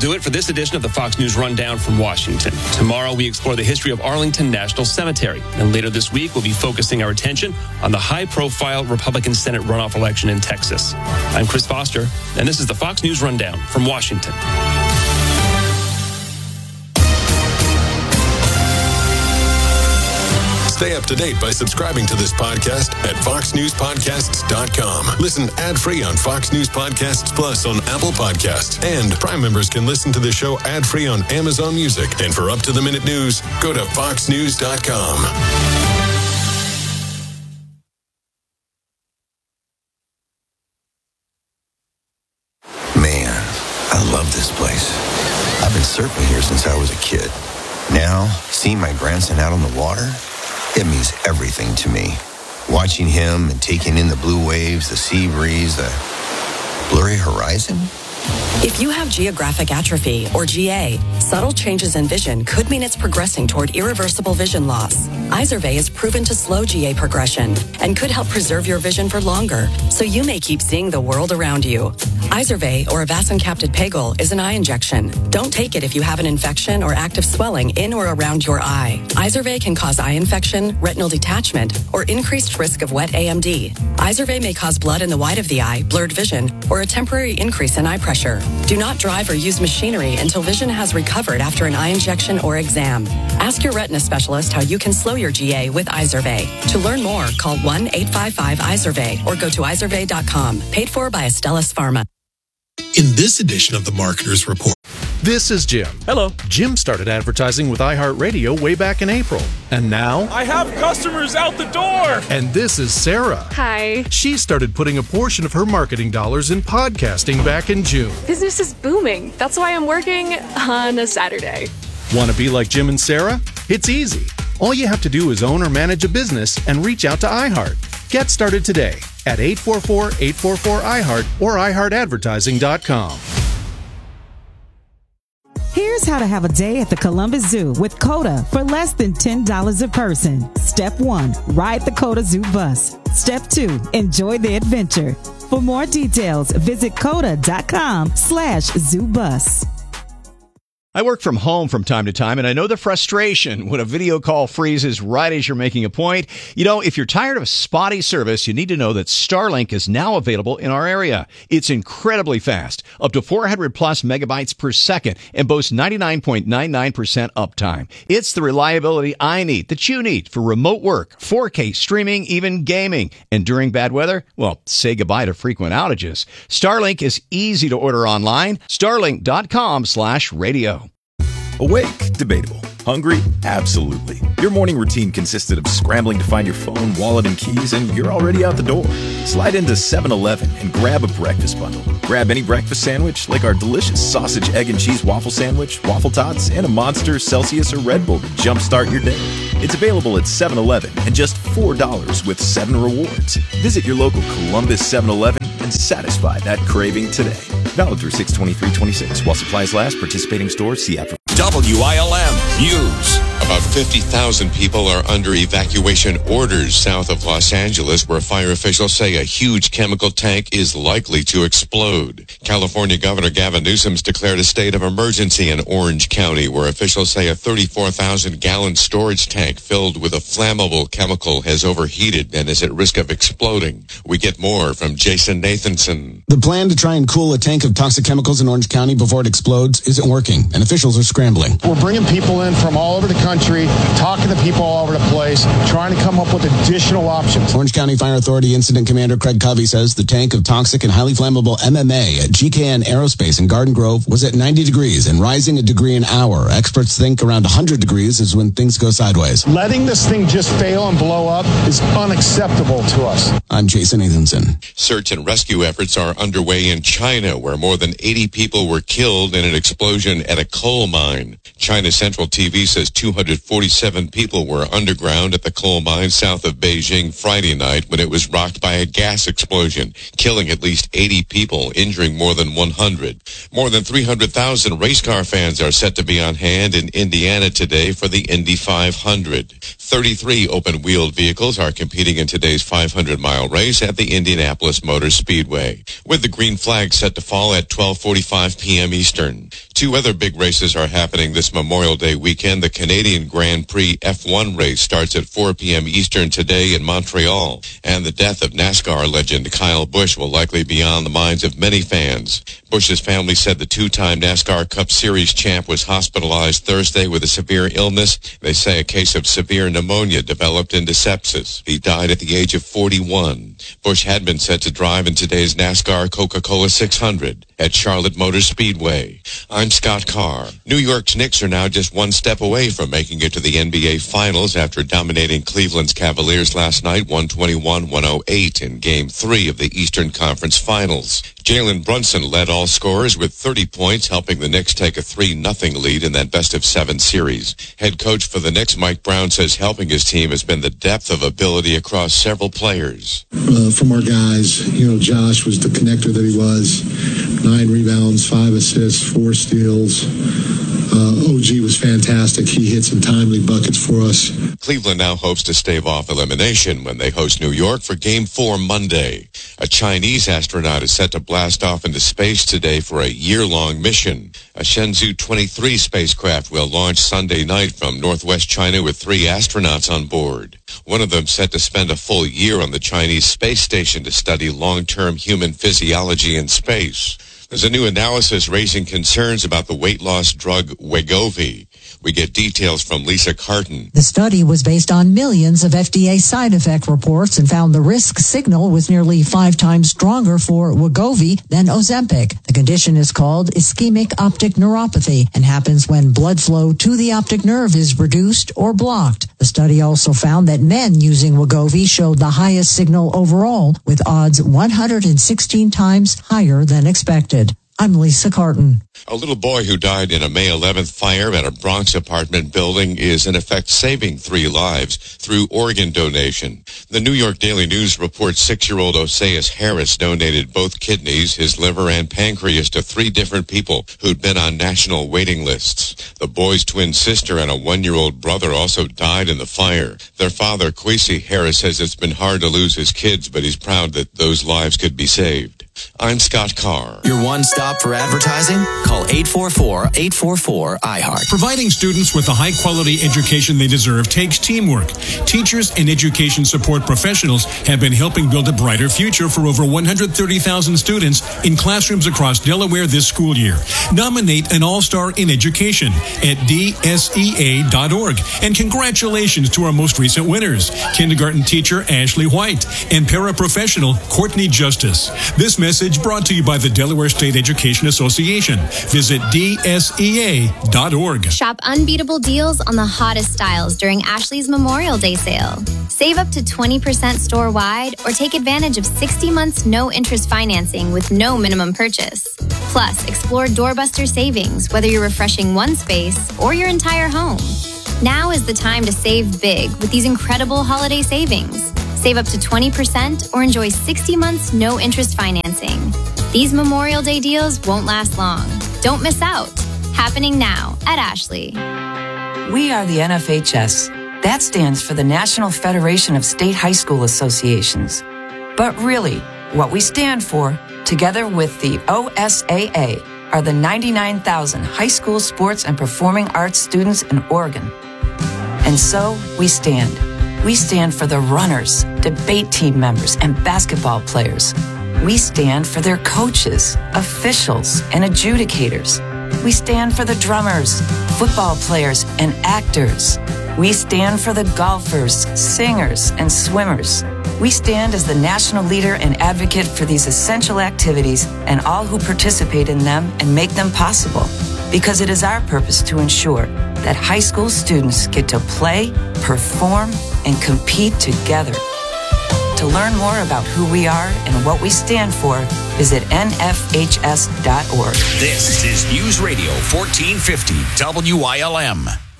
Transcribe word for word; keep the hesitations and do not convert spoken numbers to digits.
do it for this edition of the Fox News Rundown from Washington. Tomorrow, we explore the history of Arlington National Cemetery. And later this week, we'll be focusing our attention on the high-profile Republican Senate runoff election in Texas. I'm Chris Foster, and this is the Fox News Rundown from Washington. Stay up to date by subscribing to this podcast at fox news podcasts dot com. Listen ad-free on Fox News Podcasts Plus on Apple Podcasts. And Prime members can listen to the show ad-free on Amazon Music. And for up-to-the-minute news, go to fox news dot com. Man, I love this place. I've been surfing here since I was a kid. Now, seeing my grandson out on the water, it means everything to me. Watching him and taking in the blue waves, the sea breeze, the blurry horizon. If you have geographic atrophy, or G A, subtle changes in vision could mean it's progressing toward irreversible vision loss. Izervay is proven to slow G A progression and could help preserve your vision for longer, so you may keep seeing the world around you. Izervay, or avacincaptad pegol, is an eye injection. Don't take it if you have an infection or active swelling in or around your eye. Izervay can cause eye infection, retinal detachment, or increased risk of wet A M D. Izervay may cause blood in the white of the eye, blurred vision, or a temporary increase in eye pressure. Do not drive or use machinery until vision has recovered after an eye injection or exam. Ask your retina specialist how you can slow your G A with Izervay. To learn more, call one eight five five Izervay or go to izervay dot com. Paid for by Astellas Pharma. In this edition of the Marketer's Report. This is Jim. Hello. Jim started advertising with iHeartRadio way back in April. And now... I have customers out the door! And this is Sarah. Hi. She started putting a portion of her marketing dollars in podcasting back in June. Business is booming. That's why I'm working on a Saturday. Want to be like Jim and Sarah? It's easy. All you have to do is own or manage a business and reach out to iHeart. Get started today at eight four four, eight four four, I heart or i heart advertising dot com. Here's how to have a day at the Columbus Zoo with COTA for less than ten dollars a person. Step one, ride the COTA Zoo bus. Step two, enjoy the adventure. For more details, visit COTA dot com slash zoo bus. I work from home from time to time, and I know the frustration when a video call freezes right as you're making a point. You know, if you're tired of spotty service, you need to know that Starlink is now available in our area. It's incredibly fast, up to four hundred plus megabytes per second, and boasts ninety-nine point nine nine percent uptime. It's the reliability I need, that you need, for remote work, four K streaming, even gaming. And during bad weather, well, say goodbye to frequent outages. Starlink is easy to order online. starlink dot com slash radio. Awake? Debatable. Hungry? Absolutely. Your morning routine consisted of scrambling to find your phone, wallet, and keys, and you're already out the door. Slide into seven eleven and grab a breakfast bundle. Grab any breakfast sandwich, like our delicious sausage, egg, and cheese waffle sandwich, waffle tots, and a Monster, Celsius, or Red Bull to jumpstart your day. It's available at seven eleven and just four dollars with seven rewards. Visit your local Columbus seven eleven and satisfy that craving today. Valid through six twenty-three twenty-six. While supplies last, participating stores, see app for... W I L M News. About fifty thousand people are under evacuation orders south of Los Angeles, where fire officials say a huge chemical tank is likely to explode. California Governor Gavin Newsom's declared a state of emergency in Orange County, where officials say a thirty-four thousand gallon storage tank filled with a flammable chemical has overheated and is at risk of exploding. We get more from Jason Nathanson. The plan to try and cool a tank of toxic chemicals in Orange County before it explodes isn't working, and officials are scrambling. We're bringing people in from all over the country, talking to people all over the place, trying to come up with additional options. Orange County Fire Authority Incident Commander Craig Covey says the tank of toxic and highly flammable M M A at G K N Aerospace in Garden Grove was at ninety degrees and rising a degree an hour. Experts think around one hundred degrees is when things go sideways. Letting this thing just fail and blow up is unacceptable to us. I'm Jason Nathanson. Search and rescue efforts are underway in China, where more than eighty people were killed in an explosion at a coal mine. China Central T V says two hundred forty-seven people were underground at the coal mine south of Beijing Friday night when it was rocked by a gas explosion, killing at least eighty people, injuring more than one hundred. More than three hundred thousand race car fans are set to be on hand in Indiana today for the Indy five hundred. thirty-three open-wheeled vehicles are competing in today's five hundred mile race at the Indianapolis Motor Speedway, with the green flag set to fall at twelve forty-five p.m. Eastern. Two other big races are happening this Memorial Day weekend. The Canadian Grand Prix F one race starts at four p.m. Eastern today in Montreal, and the death of NASCAR legend Kyle Busch will likely be on the minds of many fans. Busch's family said the two-time NASCAR Cup Series champ was hospitalized Thursday with a severe illness. They say a case of severe pneumonia developed into sepsis. He died at the age of forty-one. Busch had been set to drive in today's NASCAR Coca-Cola six hundred at Charlotte Motor Speedway. I'm Scott Carr. New York's Knicks are now just one step away from making it to the N B A Finals after dominating Cleveland's Cavaliers last night one twenty-one one oh eight in Game three of the Eastern Conference Finals. Jalen Brunson led all scorers with thirty points, helping the Knicks take a three nothing lead in that best-of-seven series. Head coach for the Knicks, Mike Brown, says helping his team has been the depth of ability across several players. Uh, from our guys, you know, Josh was the connector that he was. Nine rebounds, five assists, four steals. Uh, O G was fantastic. He hit some timely buckets for us. Cleveland now hopes to stave off elimination when they host New York for Game four Monday. A Chinese astronaut is set to blast off into space today for a year-long mission. A Shenzhou twenty-three spacecraft will launch Sunday night from northwest China with three astronauts on board. One of them set to spend a full year on the Chinese space station to study long-term human physiology in space. There's a new analysis raising concerns about the weight loss drug Wegovy. We get details from Lisa Carton. The study was based on millions of F D A side effect reports and found the risk signal was nearly five times stronger for Wegovy than Ozempic. The condition is called ischemic optic neuropathy and happens when blood flow to the optic nerve is reduced or blocked. The study also found that men using Wegovy showed the highest signal overall, with odds one hundred sixteen times higher than expected. I'm Lisa Carton. A little boy who died in a May eleventh fire at a Bronx apartment building is in effect saving three lives through organ donation. The New York Daily News reports six-year-old Oseas Harris donated both kidneys, his liver, and pancreas to three different people who'd been on national waiting lists. The boy's twin sister and a one-year-old brother also died in the fire. Their father, Kwesi Harris, says it's been hard to lose his kids, but he's proud that those lives could be saved. I'm Scott Carr. Your one stop for advertising? Call eight four four, eight four four, I heart. Providing students with the high-quality education they deserve takes teamwork. Teachers and education support professionals have been helping build a brighter future for over one hundred thirty thousand students in classrooms across Delaware this school year. Nominate an all-star in education at D S E A dot org. And congratulations to our most recent winners, kindergarten teacher Ashley White and paraprofessional Courtney Justice. This message brought to you by the Delaware State Education Association. Visit D S E A dot org. Shop unbeatable deals on the hottest styles during Ashley's Memorial Day sale. Save up to twenty percent store-wide or take advantage of sixty months no-interest financing with no minimum purchase. Plus, explore doorbuster savings, whether you're refreshing one space or your entire home. Now is the time to save big with these incredible holiday savings. Save up to twenty percent or enjoy sixty months no-interest financing. These Memorial Day deals won't last long. Don't miss out. Happening now at Ashley. We are the N F H S. That stands for the National Federation of State High School Associations. But really, what we stand for, together with the O S A A, are the ninety-nine thousand high school sports and performing arts students in Oregon. And so, we stand. We stand for the runners, debate team members, and basketball players. We stand for their coaches, officials, and adjudicators. We stand for the drummers, football players, and actors. We stand for the golfers, singers, and swimmers. We stand as the national leader and advocate for these essential activities and all who participate in them and make them possible. Because it is our purpose to ensure that high school students get to play, perform, and compete together. To learn more about who we are and what we stand for, visit N F H S dot org. This is News Radio fourteen fifty W I L M.